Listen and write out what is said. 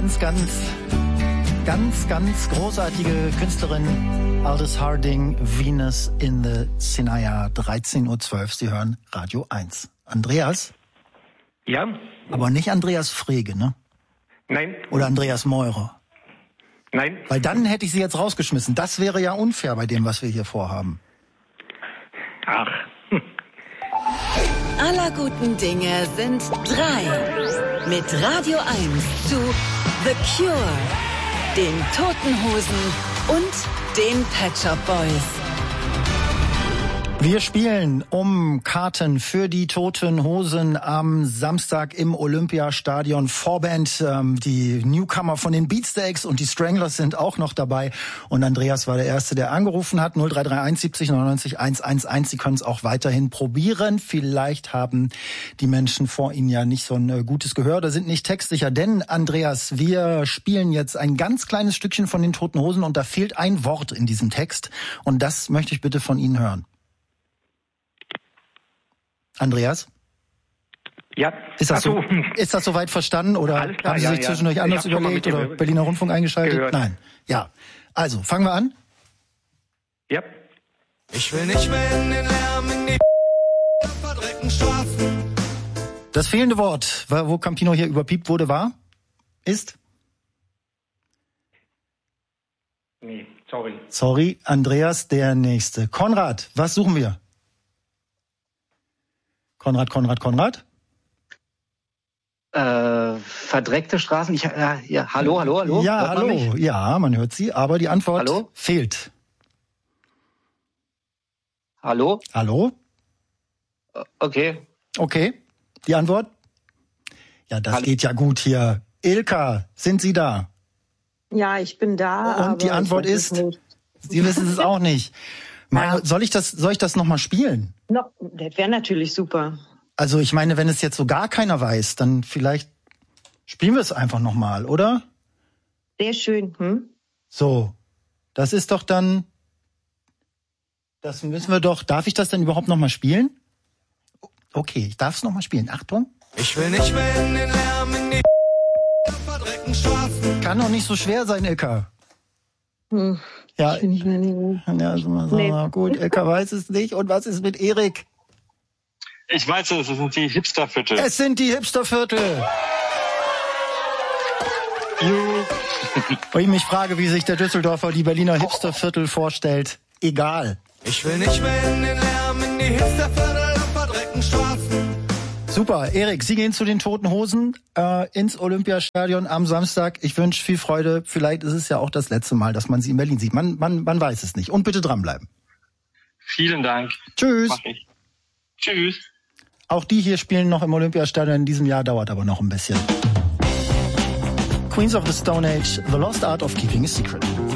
ganz großartige Künstlerin Aldous Harding, Venus in the Sinaya, 13:12 Uhr. Sie hören Radio 1. Andreas? Ja? Aber nicht Andreas Frege, ne? Nein. Oder Andreas Meurer? Nein. Weil dann hätte ich Sie jetzt rausgeschmissen. Das wäre ja unfair bei dem, was wir hier vorhaben. Ach. Aller guten Dinge sind 3. Mit Radio 1 zu The Cure, den Toten Hosen und den Pet Shop Boys. Wir spielen um Karten für die Toten Hosen am Samstag im Olympiastadion. Vorband, die Newcomer von den Beatsteaks und die Stranglers sind auch noch dabei. Und Andreas war der Erste, der angerufen hat. 0331 70 99 111. Sie können es auch weiterhin probieren. Vielleicht haben die Menschen vor Ihnen ja nicht so ein gutes Gehör oder sind nicht textsicher. Denn, Andreas, wir spielen jetzt ein ganz kleines Stückchen von den Toten Hosen und da fehlt ein Wort in diesem Text. Und das möchte ich bitte von Ihnen hören. Andreas? Ja. Ist das soweit verstanden oder alles klar, haben Sie sich zwischendurch anders überlegt oder Berliner Rundfunk eingeschaltet? Gehört. Nein. Ja. Also, fangen wir an. Ja. Ich will nicht mehr in den Lärm, in die verdreckten Straßen. Das fehlende Wort, wo Campino hier überpiept wurde, ist? Nee, sorry. Sorry, Andreas, der Nächste. Konrad, was suchen wir? Konrad. Verdreckte Straßen. Hallo. Ja, hallo. Ja, man hört Sie, aber die Antwort fehlt. Hallo? Okay. Die Antwort? Ja, das geht ja gut hier. Ilka, sind Sie da? Ja, ich bin da. Und die Antwort ist, Sie wissen es auch nicht. Soll ich das nochmal spielen? Das wäre natürlich super. Also ich meine, wenn es jetzt so gar keiner weiß, dann vielleicht spielen wir es einfach nochmal, oder? Sehr schön. So, das ist doch dann, das müssen wir doch, darf ich das denn überhaupt nochmal spielen? Okay, ich darf es nochmal spielen. Achtung. Ich will nicht mehr in den Lärm, in die verdreckten Straßen. Kann doch nicht so schwer sein, Ilka. Ja, ich bin nicht mehr nehmen. Ja, so, gut, Ilka weiß es nicht. Und was ist mit Erik? Ich weiß es, sind die Hipsterviertel. Es sind die Hipsterviertel. Wenn ich mich frage, wie sich der Düsseldorfer die Berliner Hipsterviertel vorstellt, egal. Ich will nicht mehr in den Lärm, in die Hipsterviertel verdreckten Straßen. Super, Erik, Sie gehen zu den Toten Hosen ins Olympiastadion am Samstag. Ich wünsche viel Freude. Vielleicht ist es ja auch das letzte Mal, dass man Sie in Berlin sieht. Man weiß es nicht. Und bitte dranbleiben. Vielen Dank. Tschüss. Mach ich. Tschüss. Auch die hier spielen noch im Olympiastadion in diesem Jahr, dauert aber noch ein bisschen. Queens of the Stone Age, The Lost Art of Keeping a Secret.